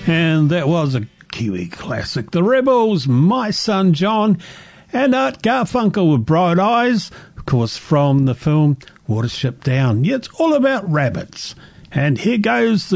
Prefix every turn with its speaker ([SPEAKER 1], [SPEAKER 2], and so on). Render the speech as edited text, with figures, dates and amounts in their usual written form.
[SPEAKER 1] And that was a Kiwi classic. The Rebels, My Son John, and Art Garfunkel with Bright Eyes, of course, from the film Watership Down. Yeah, it's all about rabbits. And here goes